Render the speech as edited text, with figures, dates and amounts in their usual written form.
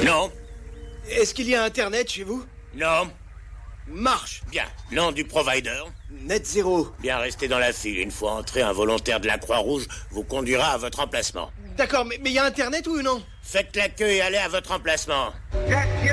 Non. Est-ce qu'il y a Internet chez vous? Non. Marche. Bien. Nom du provider? Net 0. Bien, restez dans la file. Une fois entré, un volontaire de la Croix-Rouge vous conduira à votre emplacement. D'accord, mais il y a Internet ou non? Faites la queue et allez à votre emplacement. Jack,